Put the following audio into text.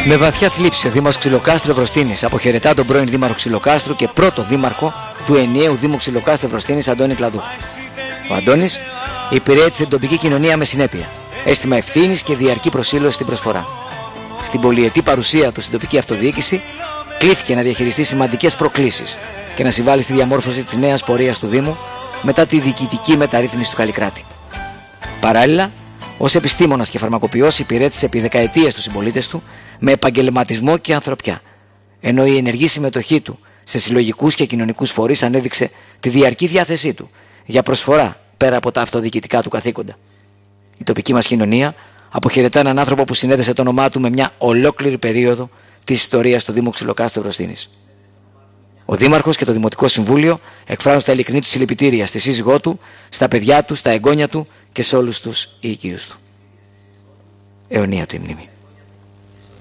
Με βαθιά θλίψη, ο Δήμαρχος Ξυλοκάστρου Ευρωστήνης αποχαιρετά τον πρώην Δήμαρχο Ξυλοκάστρου και πρώτο Δήμαρχο του ενιαίου Δήμου Ξυλοκάστρου Ευρωστήνης, Αντώνη Κλαδού. Ο Αντώνης υπηρέτησε την τοπική κοινωνία με συνέπεια, αίσθημα ευθύνης και διαρκή προσήλωση στην προσφορά. Στην πολυετή παρουσία του στην τοπική αυτοδιοίκηση, κλήθηκε να διαχειριστεί σημαντικές προκλήσεις και να συμβάλλει στη διαμόρφωση της νέας πορείας του Δήμου μετά τη διοικητική μεταρρύθμιση του Καλλικράτη. Παράλληλα, ως επιστήμονας και φαρμακοποιός υπηρέτησε επί δεκαετίες τους συμπολίτες του με επαγγελματισμό και ανθρωπιά, ενώ η ενεργή συμμετοχή του σε συλλογικούς και κοινωνικούς φορείς ανέδειξε τη διαρκή διάθεσή του για προσφορά πέρα από τα αυτοδιοικητικά του καθήκοντα. Η τοπική μας κοινωνία αποχαιρετά έναν άνθρωπο που συνέδεσε το όνομά του με μια ολόκληρη περίοδο της ιστορίας του Δήμου Ξυλοκάστρου Ευρωστήνης. Ο Δήμαρχος και το Δημοτικό Συμβούλιο εκφράζουν στα ειλικρινή του συλληπιτήρια στη σύζυγό του, στα παιδιά του, στα εγγόνια του και σε όλους τους οικείους του. Αιωνία του η μνήμη.